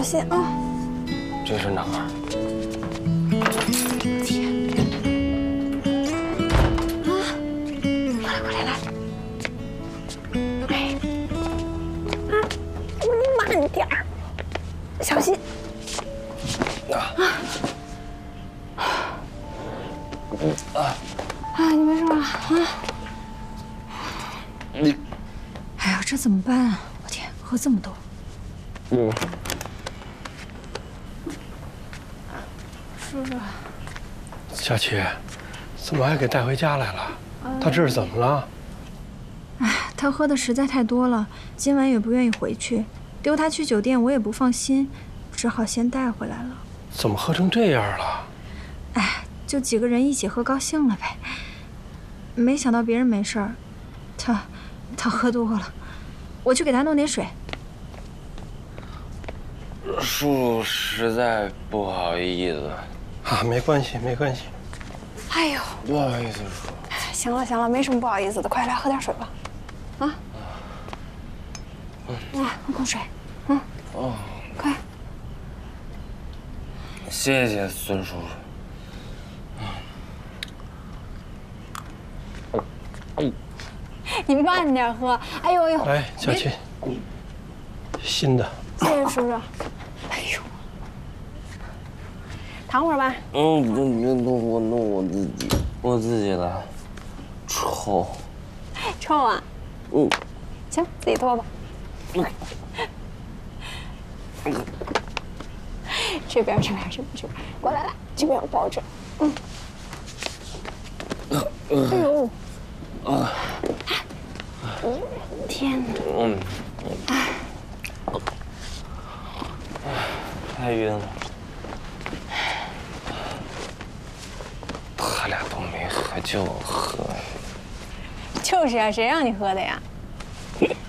小心啊！ 这是哪儿？ 天啊！快来！哎，慢点儿，小心！你没事吧？ 你，哎呀，这怎么办啊？我天，喝这么多。叔叔， 小七，怎么还给带回家来了？他这是怎么了？ 哎，他喝的实在太多了，今晚也不愿意回去，丢他去酒店我也不放心，只好先带回来了。 怎么喝成这样了？ 哎，就几个人一起喝高兴了呗。没想到别人没事儿，他喝多了，我去给他弄点水。 叔叔实在不好意思。 啊，没关系，没关系。 哎呦， 不好意思，叔叔。 行了，没什么不好意思的，快来喝点水吧。啊，来喝口水。快。 谢谢孙叔叔。 你慢点喝。哎呦， 哎，小七，新的。 谢谢叔叔。哎呦，躺会儿吧。 我弄我自己的，臭。 臭啊？行，自己脱吧。这边，过来，这边我抱着。哎呦，天哪！ 太晕了。他俩都没喝，就我喝。 就是啊，谁让你喝的呀？